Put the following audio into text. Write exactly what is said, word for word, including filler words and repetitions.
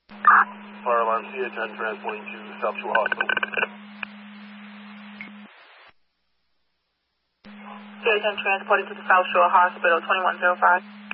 Fire alarm C H N transporting to South Shore Hospital. C H N transporting to the South Shore Hospital, twenty-one oh five.